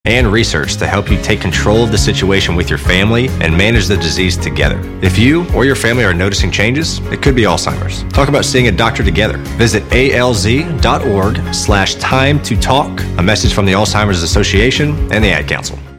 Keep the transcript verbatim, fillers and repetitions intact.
and research to help you take control of the situation with your family and manage the disease together. If you or your family are noticing changes, it could be Alzheimer's. Talk about seeing a doctor together. Visit alz.org slash time to talk. A message from the Alzheimer's Association and the Ad Council.